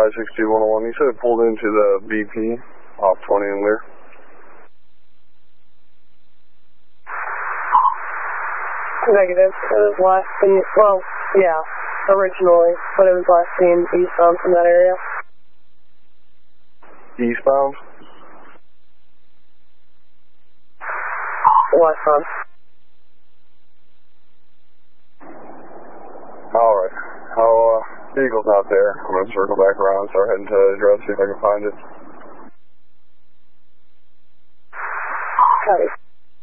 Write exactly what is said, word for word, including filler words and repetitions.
five six two one oh one. You said it pulled into the B P off twenty and Lear. Negative. It was last seen, well, yeah, originally, but it was last seen eastbound from that area. Eastbound? Westbound. Alright. How, uh, vehicle's not there. I'm gonna circle back around and start heading to the address, see if I can find it. Copy.